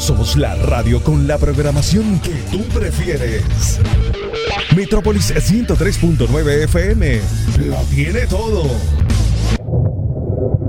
Somos la radio con la programación que tú prefieres. Metrópolis 103.9 FM lo tiene todo.